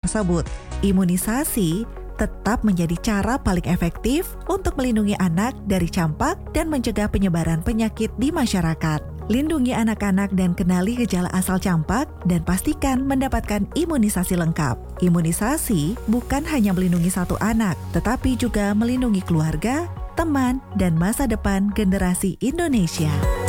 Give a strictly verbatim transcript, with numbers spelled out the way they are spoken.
tersebut. Imunisasi tetap menjadi cara paling efektif untuk melindungi anak dari campak dan mencegah penyebaran penyakit di masyarakat. Lindungi anak-anak dan kenali gejala asal campak dan pastikan mendapatkan imunisasi lengkap. Imunisasi bukan hanya melindungi satu anak, tetapi juga melindungi keluarga, teman, dan masa depan generasi Indonesia.